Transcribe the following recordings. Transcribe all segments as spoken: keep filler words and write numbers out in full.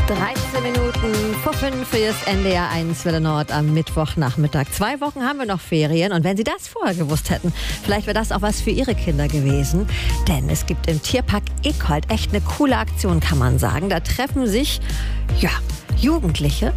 dreizehn Minuten vor fünf für das N D R eins Welle Nord am Mittwochnachmittag. Zwei Wochen haben wir noch Ferien und wenn Sie das vorher gewusst hätten, vielleicht wäre das auch was für Ihre Kinder gewesen. Denn es gibt im Tierpark Eckholt echt eine coole Aktion, kann man sagen. Da treffen sich ja, Jugendliche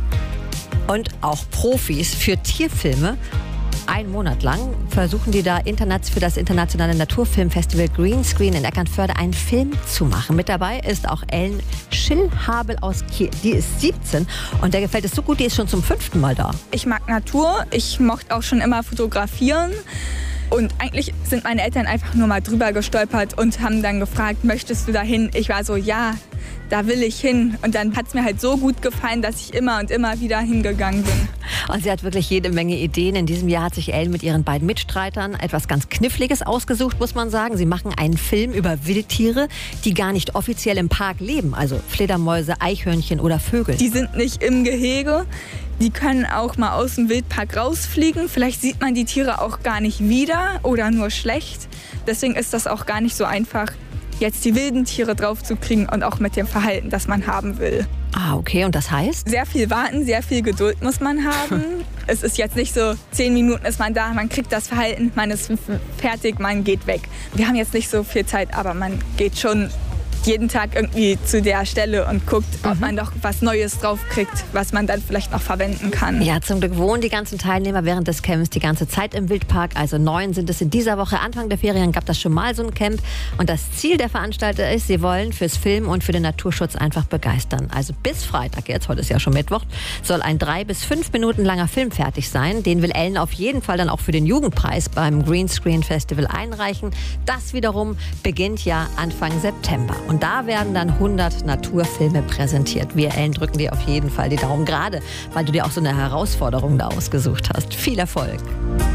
und auch Profis für Tierfilme. Einen Monat lang versuchen die da Internats für das internationale Naturfilmfestival Greenscreen in Eckernförde einen Film zu machen. Mit dabei ist auch Ellen Schillhabel aus Kiel. Die ist siebzehn und der gefällt es so gut, die ist schon zum fünften Mal da. Ich mag Natur, ich mochte auch schon immer fotografieren. Und eigentlich sind meine Eltern einfach nur mal drüber gestolpert und haben dann gefragt, möchtest du da hin? Ich war so, ja, da will ich hin. Und dann hat es mir halt so gut gefallen, dass ich immer und immer wieder hingegangen bin. Und sie hat wirklich jede Menge Ideen. In diesem Jahr hat sich Ellen mit ihren beiden Mitstreitern etwas ganz Kniffliges ausgesucht, muss man sagen. Sie machen einen Film über Wildtiere, die gar nicht offiziell im Park leben. Also Fledermäuse, Eichhörnchen oder Vögel. Die sind nicht im Gehege. Die können auch mal aus dem Wildpark rausfliegen. Vielleicht sieht man die Tiere auch gar nicht wieder oder nur schlecht. Deswegen ist das auch gar nicht so einfach, jetzt die wilden Tiere draufzukriegen und auch mit dem Verhalten, das man haben will. Ah, okay. Und das heißt? Sehr viel warten, sehr viel Geduld muss man haben. Es ist jetzt nicht so, zehn Minuten ist man da, man kriegt das Verhalten, man ist fertig, man geht weg. Wir haben jetzt nicht so viel Zeit, aber man geht schon jeden Tag irgendwie zu der Stelle und guckt, ob man doch was Neues draufkriegt, was man dann vielleicht noch verwenden kann. Ja, zum Glück wohnen die ganzen Teilnehmer während des Camps die ganze Zeit im Wildpark. Also neun sind es in dieser Woche. Anfang der Ferien gab das schon mal so ein Camp. Und das Ziel der Veranstalter ist, sie wollen fürs Film und für den Naturschutz einfach begeistern. Also bis Freitag, jetzt heute ist ja schon Mittwoch, soll ein drei bis fünf Minuten langer Film fertig sein. Den will Ellen auf jeden Fall dann auch für den Jugendpreis beim Greenscreen Festival einreichen. Das wiederum beginnt ja Anfang September. Und da werden dann hundert Naturfilme präsentiert. Wir, Ellen, drücken dir auf jeden Fall die Daumen, gerade weil du dir auch so eine Herausforderung da ausgesucht hast. Viel Erfolg!